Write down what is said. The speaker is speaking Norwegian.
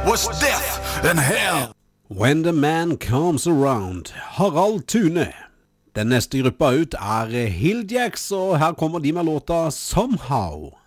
was death and hell. When the Man Comes Around, Harald Thune. Den neste gruppa ut Hill Jacks, og her kommer de med låta Somehow.